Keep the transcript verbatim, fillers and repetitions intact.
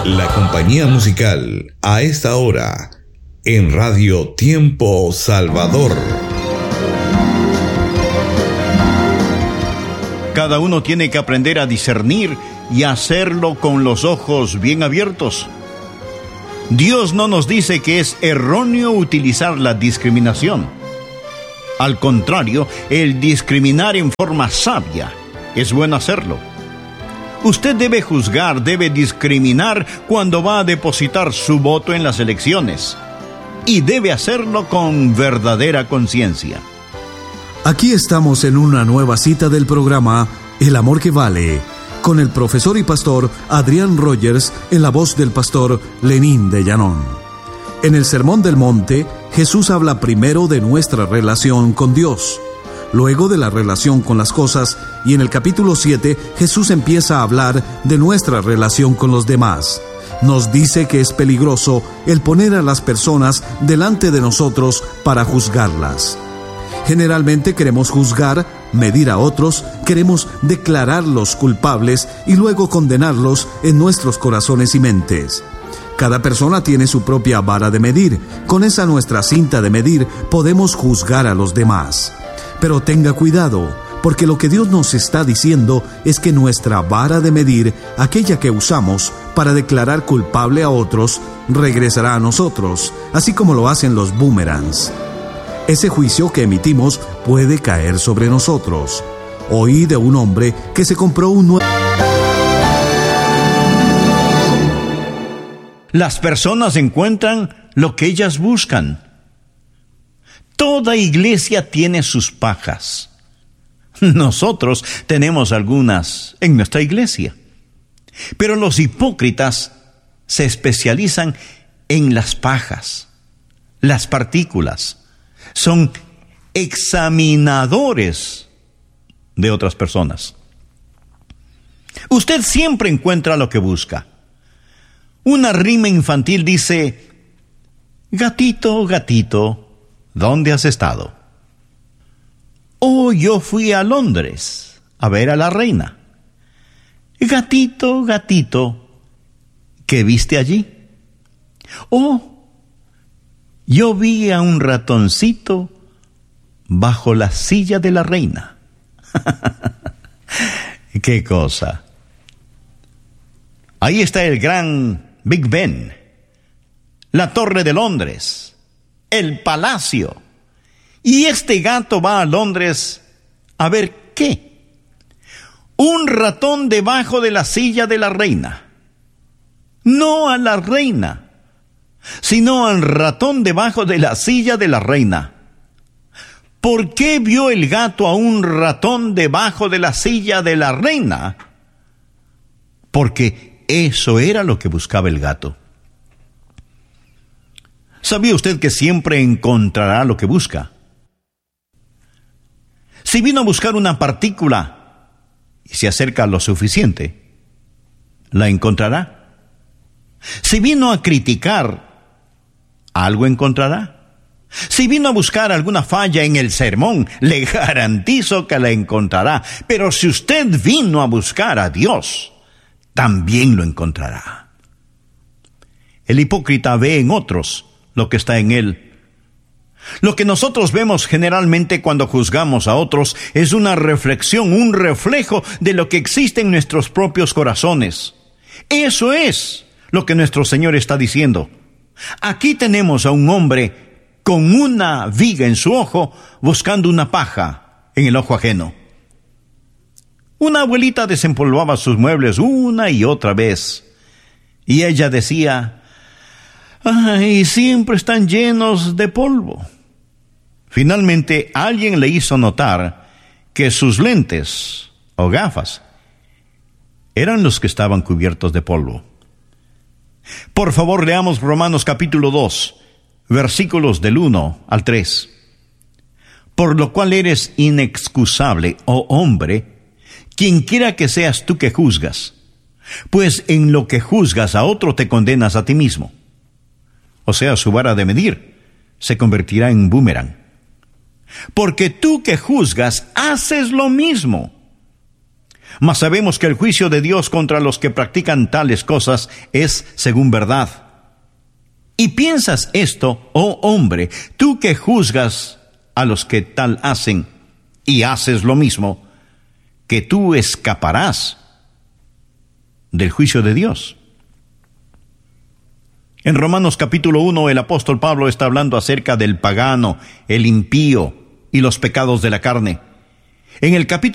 La compañía musical a esta hora en Radio Tiempo Salvador. Cada uno tiene que aprender a discernir y hacerlo con los ojos bien abiertos. Dios no nos dice que es erróneo utilizar la discriminación. Al contrario, el discriminar en forma sabia es bueno hacerlo. Usted debe juzgar, debe discriminar cuando va a depositar su voto en las elecciones. Y debe hacerlo con verdadera conciencia. Aquí estamos en una nueva cita del programa El Amor que Vale, con el profesor y pastor Adrián Rogers en la voz del pastor Lenín de Llanón. En el Sermón del Monte, Jesús habla primero de nuestra relación con Dios, luego de la relación con las cosas, y en el capítulo siete, Jesús empieza a hablar de nuestra relación con los demás. Nos dice que es peligroso el poner a las personas delante de nosotros para juzgarlas. Generalmente queremos juzgar, medir a otros, queremos declararlos culpables y luego condenarlos en nuestros corazones y mentes. Cada persona tiene su propia vara de medir. Con esa nuestra cinta de medir podemos juzgar a los demás. Pero tenga cuidado, porque lo que Dios nos está diciendo es que nuestra vara de medir, aquella que usamos para declarar culpable a otros, regresará a nosotros, así como lo hacen los boomerangs. Ese juicio que emitimos puede caer sobre nosotros. Oí de un hombre que se compró un nuevo... Las personas encuentran lo que ellas buscan. Toda iglesia tiene sus pajas. Nosotros tenemos algunas en nuestra iglesia. Pero los hipócritas se especializan en las pajas, las partículas. Son examinadores de otras personas. Usted siempre encuentra lo que busca. Una rima infantil dice: gatito, gatito, ¿dónde has estado? Oh, yo fui a Londres a ver a la reina. Gatito, gatito, ¿qué viste allí? Oh, yo vi a un ratoncito bajo la silla de la reina. ¡Qué cosa! Ahí está el gran Big Ben, la Torre de Londres, el Palacio. Y este gato va a Londres a ver qué. Un ratón debajo de la silla de la reina. No a la reina, sino al ratón debajo de la silla de la reina. ¿Por qué vio el gato a un ratón debajo de la silla de la reina? Porque eso era lo que buscaba el gato. ¿Sabía usted que siempre encontrará lo que busca? Si vino a buscar una partícula y se acerca lo suficiente, la encontrará. Si vino a criticar, algo encontrará. Si vino a buscar alguna falla en el sermón, le garantizo que la encontrará. Pero si usted vino a buscar a Dios, también lo encontrará. El hipócrita ve en otros lo que está en él. Lo que nosotros vemos generalmente cuando juzgamos a otros es una reflexión, un reflejo de lo que existe en nuestros propios corazones. Eso es lo que nuestro Señor está diciendo. Aquí tenemos a un hombre con una viga en su ojo buscando una paja en el ojo ajeno. Una abuelita desempolvaba sus muebles una y otra vez, y ella decía: ¡ay, siempre están llenos de polvo! Finalmente, alguien le hizo notar que sus lentes o gafas eran los que estaban cubiertos de polvo. Por favor, leamos Romanos capítulo dos, versículos del uno al tres. Por lo cual eres inexcusable, oh hombre, quien quiera que seas tú que juzgas, pues en lo que juzgas a otro te condenas a ti mismo. O sea, su vara de medir se convertirá en boomerang. Porque tú que juzgas haces lo mismo. Mas sabemos que el juicio de Dios contra los que practican tales cosas es según verdad. ¿Y piensas esto, oh hombre, tú que juzgas a los que tal hacen y haces lo mismo, que tú escaparás del juicio de Dios? En Romanos capítulo uno, el apóstol Pablo está hablando acerca del pagano, el impío y los pecados de la carne. En el capítulo